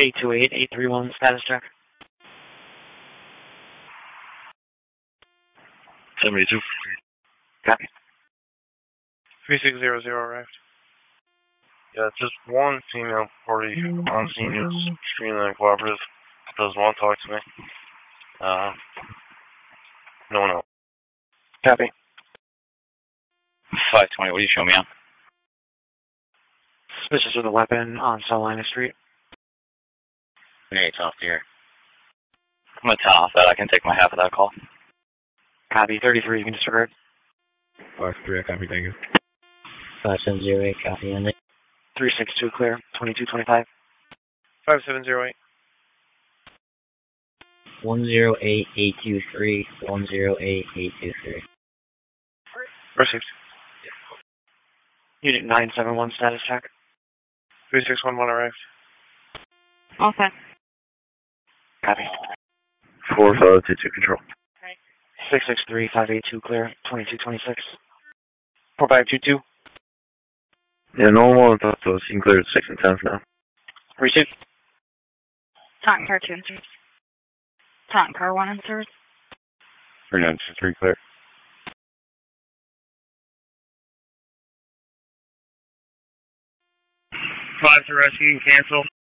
828-831 status check. 72. Copy. 3600 arrived. Yeah, just one female party on scene is extremely uncooperative. Doesn't want to talk to me. No one else. Copy. 520, what do you show me on? Suspicious with a weapon on Salina Street. Hey, it's off here. I'm going to tell off that. I can take my half of that call. Copy. 33, you can disregard. 5-3, I copy, thank you. 5708, copy, ending. 362 clear. 2225. 5708. 108823, 108823. Received. Unit 971 status check. 3611 arrived. All set. Copy. 4522 control. 663-582 clear. 2226. 4522. Yeah, no one talk to us. You can clear at 6 and 10 now. Received. Taunton car 2 in service. Taunton car 1 in service. 3923 clear. 5 to rescue, cancel.